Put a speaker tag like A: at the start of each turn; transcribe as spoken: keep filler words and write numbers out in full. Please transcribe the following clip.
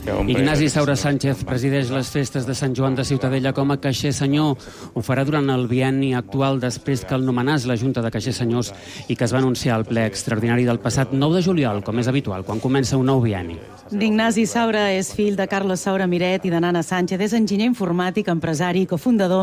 A: Ignasi Saura Sánchez presideix les festes de Sant Joan de Ciutadella com a caixer senyor. Ho farà durant el bienni actual després que el nomenàs la Junta de Caixers Senyors i que es va anunciar al ple extraordinari del passat nou de juliol, com és habitual, quan comença un nou bienni.
B: Ignasi Saura és fill de Carlos Saura Miret i de Nana Sánchez. És enginyer informàtic, empresari i cofundador